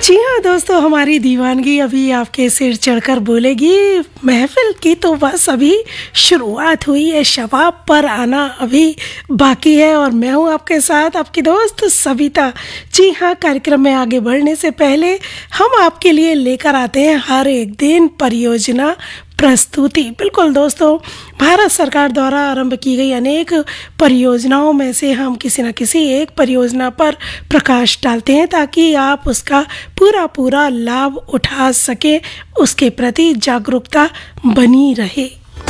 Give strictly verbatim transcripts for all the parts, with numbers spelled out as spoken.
जी हाँ दोस्तों, हमारी दीवानगी अभी आपके सिर चढ़कर बोलेगी। महफिल की तो बस अभी शुरुआत हुई है, शबाब पर आना अभी बाकी है। और मैं हूँ आपके साथ आपकी दोस्त सविता। जी हाँ, कार्यक्रम में आगे बढ़ने से पहले हम आपके लिए लेकर आते हैं हर एक दिन परियोजना प्रस्तुति। बिल्कुल दोस्तों, भारत सरकार द्वारा आरंभ की गई अनेक परियोजनाओं में से हम किसी न किसी एक परियोजना पर प्रकाश डालते हैं ताकि आप उसका पूरा पूरा लाभ उठा सकें, उसके प्रति जागरूकता बनी रहे।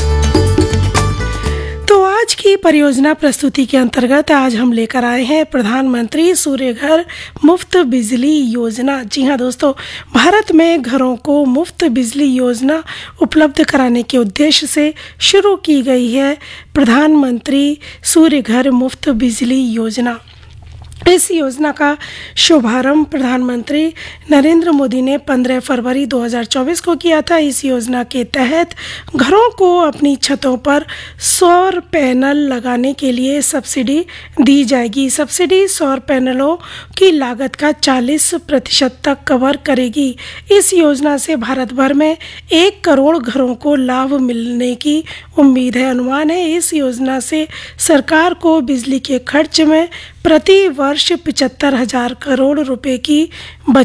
तो आज की परियोजना प्रस्तुति के अंतर्गत आज हम लेकर आए हैं प्रधानमंत्री सूर्य घर मुफ्त बिजली योजना। जी हाँ दोस्तों, भारत में घरों को मुफ्त बिजली योजना उपलब्ध कराने के उद्देश्य से शुरू की गई है प्रधानमंत्री सूर्य घर मुफ्त बिजली योजना। इस योजना का शुभारंभ प्रधानमंत्री नरेंद्र मोदी ने पंद्रह फरवरी दो हज़ार चौबीस को किया था। इस योजना के तहत घरों को अपनी छतों पर सौर पैनल लगाने के लिए सब्सिडी दी जाएगी। सब्सिडी सौर पैनलों की लागत का चालीस प्रतिशत तक कवर करेगी। इस योजना से भारत भर में एक करोड़ घरों को लाभ मिलने की उम्मीद है। अनुमान है इस योजना से सरकार को बिजली के खर्च में प्रति वर्ष पिचहत्तर हजार करोड़ रुपए की